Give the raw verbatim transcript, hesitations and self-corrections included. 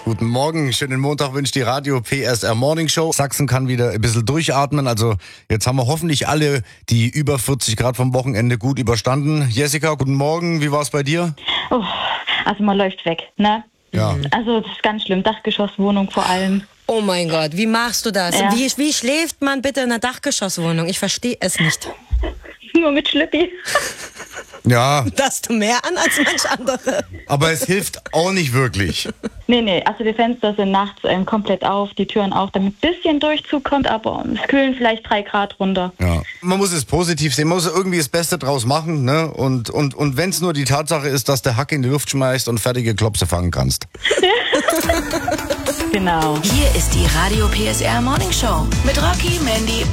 Guten Morgen, schönen Montag wünscht die Radio P S R Morning Show. Sachsen kann wieder ein bisschen durchatmen, also jetzt haben wir hoffentlich alle die über vierzig Grad vom Wochenende gut überstanden. Jessica, guten Morgen, wie war es bei dir? Oh, also man läuft weg, ne? Ja. Also das ist ganz schlimm, Dachgeschosswohnung vor allem. Oh mein Gott, wie machst du das? Ja. Wie, wie schläft man bitte in einer Dachgeschosswohnung? Ich verstehe es nicht. Nur mit Schlippi. Ja, Das du mehr an als manch andere. aber es hilft auch nicht wirklich. Nee, nee, also die Fenster sind nachts ähm, komplett auf, die Türen auch, damit ein bisschen Durchzug kommt, aber es kühlen vielleicht drei Grad runter. Ja. Man muss es positiv sehen, man muss irgendwie das Beste draus machen, ne? Und, und, und wenn es nur die Tatsache ist, dass der Hack in die Luft schmeißt und fertige Klopse fangen kannst. Genau. Hier ist die Radio P S R Morning Show mit Rocky, Mandy